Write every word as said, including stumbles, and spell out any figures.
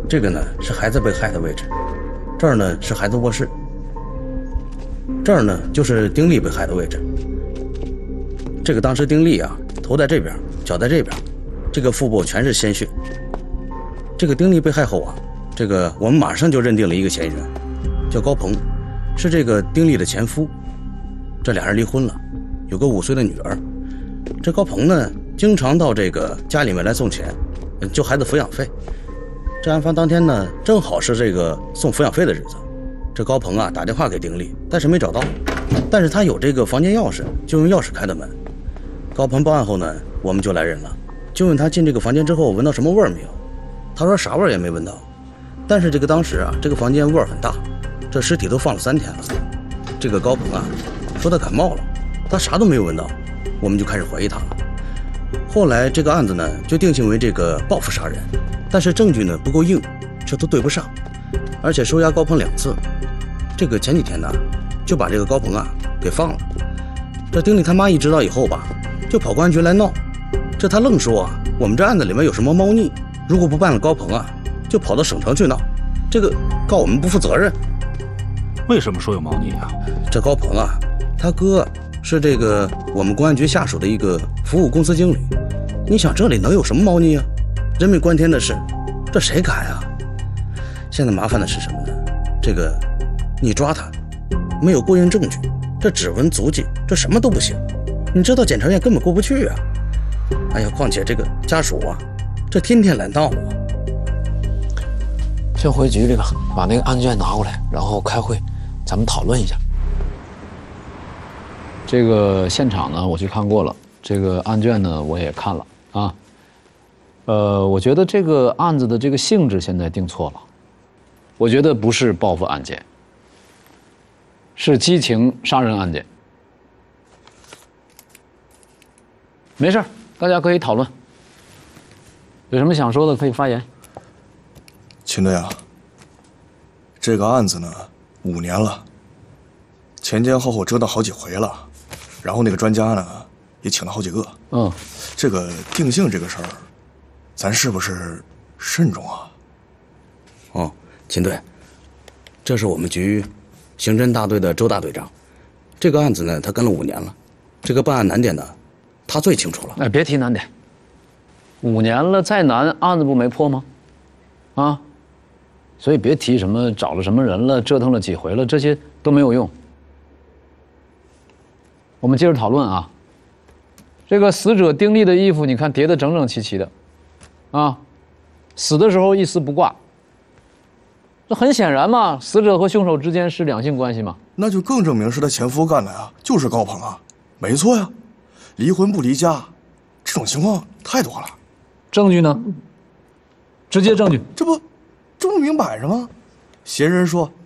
这个呢是孩子被害的位置，这儿呢是孩子卧室，这儿呢就是丁力被害的位置。这个当时丁力啊，头在这边，脚在这边，这个腹部全是鲜血。这个丁力被害后啊，这个我们马上就认定了一个嫌疑人，叫高鹏，是这个丁力的前夫。这俩人离婚了，有个五岁的女儿。这高鹏呢，经常到这个家里面来送钱，就孩子抚养费。这案发当天呢，正好是这个送抚养费的日子。这高鹏啊打电话给丁力，但是没找到，但是他有这个房间钥匙，就用钥匙开的门。高鹏报案后呢，我们就来人了，就问他进这个房间之后闻到什么味儿没有。他说啥味儿也没闻到，但是这个当时啊，这个房间味儿很大，这尸体都放了三天了。这个高鹏啊说他感冒了，他啥都没有闻到，我们就开始怀疑他了。后来这个案子呢就定性为这个报复杀人，但是证据呢不够硬，这都对不上，而且收押高鹏两次。这个前几天呢就把这个高鹏啊给放了。这丁力他妈一知道以后吧，就跑公安局来闹。这他愣说啊，我们这案子里面有什么猫腻，如果不办了高鹏啊，就跑到省城去闹，这个告我们不负责任。 为什么说有猫腻啊？ 这高鹏啊，他哥是这个我们公安局下属的一个服务公司经理，你想这里能有什么猫腻啊？人命关天的事，这谁敢啊？现在麻烦的是什么呢？这个你抓他没有过硬证据，这指纹足迹这什么都不行，你这到检察院根本过不去啊。哎呀，况且这个家属啊这天天来闹啊。 先回局里吧，把那个案卷拿过来，然后开会咱们讨论一下。这个现场呢我去看过了，这个案卷呢我也看了啊。呃，我觉得这个案子的这个性质现在定错了，我觉得不是报复案件，是激情杀人案件。没事，大家可以讨论，有什么想说的可以发言。 秦队啊，这个案子呢五年了，前前后后折腾好几回了，然后那个专家呢也请了好几个。 嗯， 这个定性这个事儿，咱是不是慎重啊？ 哦，秦队，这是我们局刑侦大队的周大队长。这个案子呢，他跟了五年了，这个办案难点呢，他最清楚了。 哎，别提难点，五年了，再难案子不没破吗？啊，所以别提什么找了什么人了，折腾了几回了，这些都没有用。我们接着讨论啊。这个死者丁力的衣服，你看叠得整整齐齐的，啊，死的时候一丝不挂。这很显然嘛，死者和凶手之间是两性关系嘛。 那就更证明是他前夫干的呀，就是高鹏啊，没错呀。离婚不离家，这种情况太多了。 证据呢？直接证据， 这不，这不明摆着吗？嫌疑人说